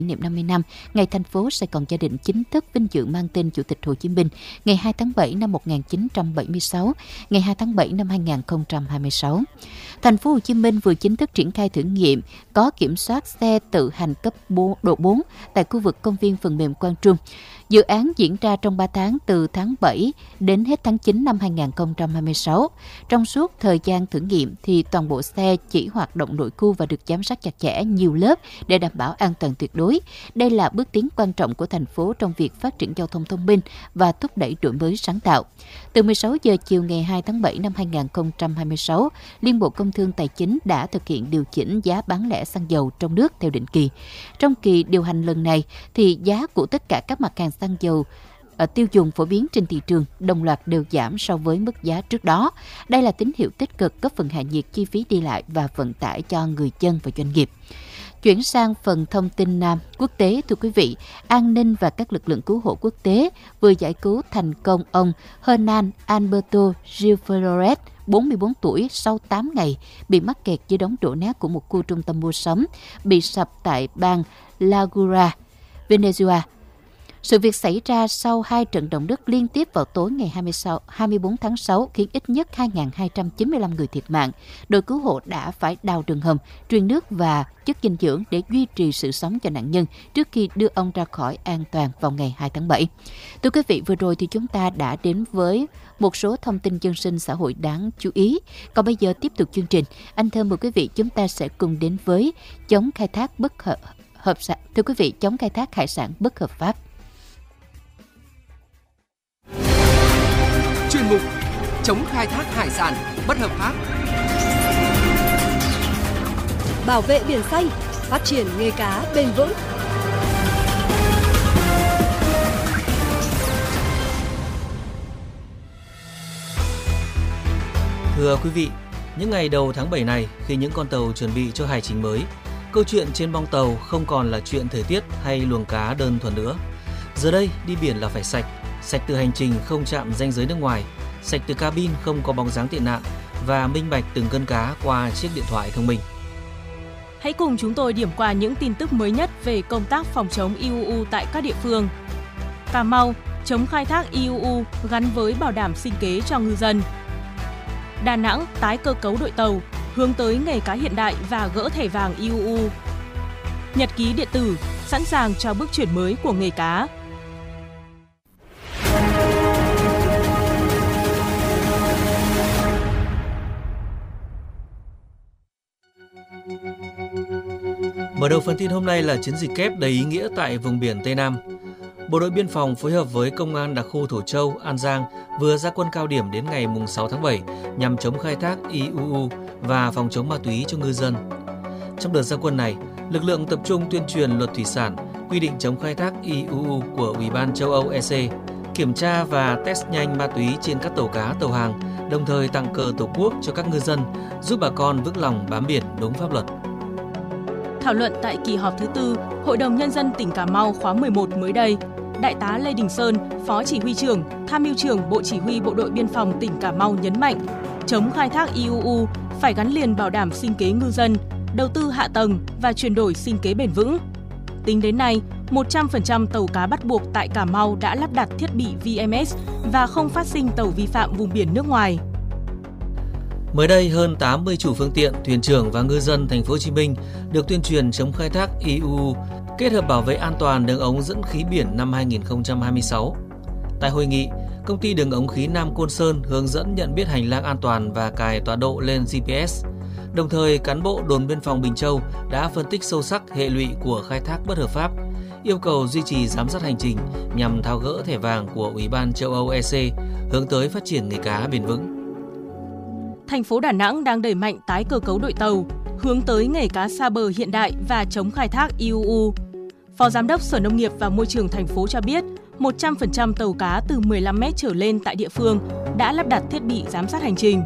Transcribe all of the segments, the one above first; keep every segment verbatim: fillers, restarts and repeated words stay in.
niệm năm mươi năm ngày thành phố Sài Gòn Gia Định chính thức vinh dự mang tên Chủ tịch Hồ Chí Minh ngày hai tháng bảy năm một nghìn chín trăm bảy mươi sáu, ngày hai tháng bảy năm hai nghìn không trăm hai mươi sáu. Thành phố Hồ Chí Minh vừa chính thức triển khai thử nghiệm có kiểm soát xe tự hành cấp độ bốn tại khu vực công viên phần mềm Quang Trung. Dự án diễn ra trong ba tháng từ tháng bảy đến hết tháng chín năm hai nghìn không trăm hai mươi sáu. Trong suốt thời gian thử nghiệm thì toàn bộ xe chỉ hoạt động nội khu và được giám sát chặt chẽ nhiều lớp để đảm bảo an toàn tuyệt đối. Đây là bước tiến quan trọng của thành phố trong việc phát triển giao thông thông minh và thúc đẩy đổi mới sáng tạo. Từ mười sáu giờ chiều ngày hai tháng bảy năm hai nghìn không trăm hai mươi sáu, Liên Bộ Công Thương Tài chính đã thực hiện điều chỉnh giá bán lẻ xăng dầu trong nước theo định kỳ. Trong kỳ điều hành lần này thì giá của tất cả các mặt hàng xăng dầu ở tiêu dùng phổ biến trên thị trường đồng loạt đều giảm so với mức giá trước đó. Đây là tín hiệu tích cực góp phần hạ nhiệt chi phí đi lại và vận tải cho người dân và doanh nghiệp. Chuyển sang phần thông tin uh, quốc tế, thưa quý vị, an ninh và các lực lượng cứu hộ quốc tế vừa giải cứu thành công ông Hernan Alberto Gil Flores, bốn mươi bốn tuổi, sau tám ngày bị mắc kẹt dưới đống đổ nát của một khu trung tâm mua sắm bị sập tại bang Laguna, Venezuela. Sự việc xảy ra sau hai trận động đất liên tiếp vào tối ngày hai mươi bốn tháng sáu khiến ít nhất hai nghìn hai trăm chín mươi lăm người thiệt mạng. Đội cứu hộ đã phải đào đường hầm, truyền nước và chất dinh dưỡng để duy trì sự sống cho nạn nhân trước khi đưa ông ra khỏi an toàn vào ngày hai tháng bảy. Thưa quý vị, vừa rồi thì chúng ta đã đến với một số thông tin dân sinh xã hội đáng chú ý. Còn bây giờ tiếp tục chương trình, anh Thơm mời quý vị chúng ta sẽ cùng đến với chống khai thác bất hợp, hợp sản. Thưa quý vị, chống khai thác hải sản bất hợp pháp. Chuyên mục chống khai thác hải sản bất hợp pháp, bảo vệ biển xanh, phát triển nghề cá bền vững. Thưa quý vị, những ngày đầu tháng bảy này, khi những con tàu chuẩn bị cho hải trình mới, câu chuyện trên bong tàu không còn là chuyện thời tiết hay luồng cá đơn thuần nữa. Giờ đây, đi biển là phải sạch, sạch từ hành trình không chạm ranh giới nước ngoài, sạch từ cabin không có bóng dáng tệ nạn và minh bạch từng cân cá qua chiếc điện thoại thông minh. Hãy cùng chúng tôi điểm qua những tin tức mới nhất về công tác phòng chống i u u tại các địa phương. Cà Mau, chống khai thác i u u gắn với bảo đảm sinh kế cho ngư dân. Đà Nẵng, tái cơ cấu đội tàu, hướng tới nghề cá hiện đại và gỡ thẻ vàng i u u. Nhật ký điện tử, sẵn sàng cho bước chuyển mới của nghề cá. Mở đầu phần tin hôm nay là chiến dịch kép đầy ý nghĩa tại vùng biển Tây Nam. Bộ đội biên phòng phối hợp với công an đặc khu Thổ Châu, An Giang vừa ra quân cao điểm đến ngày sáu tháng bảy nhằm chống khai thác i u u và phòng chống ma túy cho ngư dân. Trong đợt ra quân này, lực lượng tập trung tuyên truyền luật thủy sản, quy định chống khai thác i u u của Ủy ban châu Âu e xê, kiểm tra và test nhanh ma túy trên các tàu cá, tàu hàng, đồng thời tặng cờ Tổ quốc cho các ngư dân, giúp bà con vững lòng bám biển đúng pháp luật. Thảo luận tại kỳ họp thứ tư, Hội đồng Nhân dân tỉnh Cà Mau khóa mười một mới đây, Đại tá Lê Đình Sơn, Phó Chỉ huy trưởng, Tham mưu trưởng Bộ Chỉ huy Bộ đội Biên phòng tỉnh Cà Mau nhấn mạnh, chống khai thác i u u phải gắn liền bảo đảm sinh kế ngư dân, đầu tư hạ tầng và chuyển đổi sinh kế bền vững. Tính đến nay, một trăm phần trăm tàu cá bắt buộc tại Cà Mau đã lắp đặt thiết bị vê em ét và không phát sinh tàu vi phạm vùng biển nước ngoài. Mới đây, hơn tám mươi chủ phương tiện, thuyền trưởng và ngư dân thành phố Hồ Chí Minh được tuyên truyền chống khai thác i u u, kết hợp bảo vệ an toàn đường ống dẫn khí biển năm hai nghìn không trăm hai mươi sáu. Tại hội nghị, công ty đường ống khí Nam Côn Sơn hướng dẫn nhận biết hành lang an toàn và cài tọa độ lên giê pê ét. Đồng thời, cán bộ đồn biên phòng Bình Châu đã phân tích sâu sắc hệ lụy của khai thác bất hợp pháp, yêu cầu duy trì giám sát hành trình nhằm tháo gỡ thẻ vàng của Ủy ban châu Âu e xê, hướng tới phát triển nghề cá bền vững. Thành phố Đà Nẵng đang đẩy mạnh tái cơ cấu đội tàu, hướng tới nghề cá xa bờ hiện đại và chống khai thác i u u. Phó Giám đốc Sở Nông nghiệp và Môi trường thành phố cho biết, một trăm phần trăm tàu cá từ mười lăm mét trở lên tại địa phương đã lắp đặt thiết bị giám sát hành trình.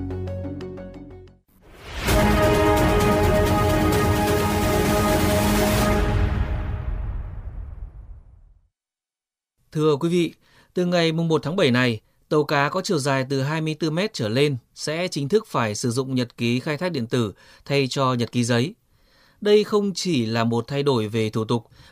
Thưa quý vị, từ ngày một tháng bảy này, tàu cá có chiều dài từ hai mươi tư mét trở lên sẽ chính thức phải sử dụng nhật ký khai thác điện tử thay cho nhật ký giấy. Đây không chỉ là một thay đổi về thủ tục